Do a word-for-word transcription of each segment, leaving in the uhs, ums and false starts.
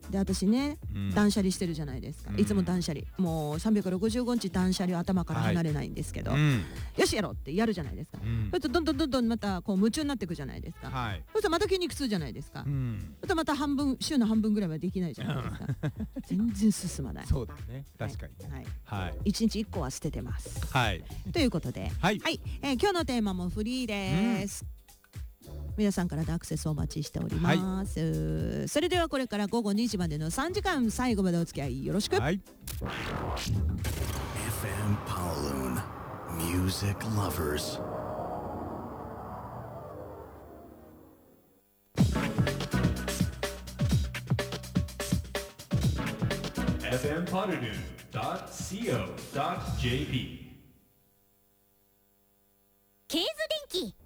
で私ね、うん、断捨離してるじゃないですか、うん、いつも断捨離もうさんびゃくろくじゅうごにち断捨離は頭から離れないんですけど、はいうん、よしやろうってやるじゃないですか、うん、それとどんどんどんどんまたこう夢中になっていくじゃないですか、はい、そしたらまた筋肉痛じゃないですか、うん、そしたらまた半分週の半分ぐらいはできないじゃないですか全然進まない。 そうだね確かにね、 はいはい、いちにちいっこは捨ててます、はい、ということで、 はいはいえー、今日のテーマもフリーです、うん皆さんからのアクセスをお待ちしております、はい、それではこれからごごにじまでのさんじかん最後までお付き合いよろしく、はい、エフエム Kowloon Music Loversエフエム Kowloon ドット シーオー ドット ジェーピーケーズ電機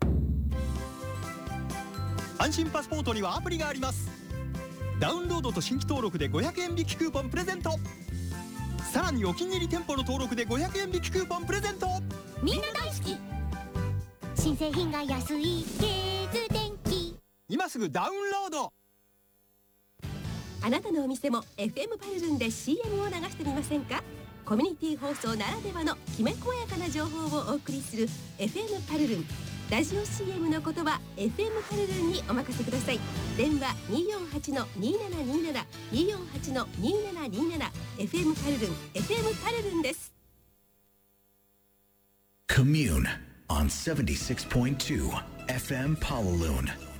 安心パスポートにはアプリがあります。ダウンロードと新規登録でごひゃくえん引きクーポンプレゼント。さらにお気に入り店舗の登録でごひゃくえん引きクーポンプレゼント。 みんな大好き新製品が安いケーズ電機今すぐダウンロード。 あなたのお店も エフエム パルルンで シーエム を流してみませんか。コミュニティ放送ならではのきめ細やかな情報をお送りする エフエム パルルンラジオ シーエム の言葉 エフエム パルルンにお任せください。電話 にーよんはちのにーななにーなな にーよんはちのにーななにーなな エフエム パルルン エフエム パルルンです。 Commune on seventy-six point two エフエム Kowloon